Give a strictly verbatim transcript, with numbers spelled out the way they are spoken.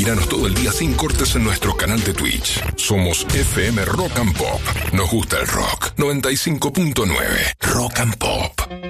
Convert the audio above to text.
Míranos todo el día sin cortes en nuestro canal de Twitch. Somos F M Rock and Pop. Nos gusta el rock. noventa y cinco punto nueve Rock and Pop.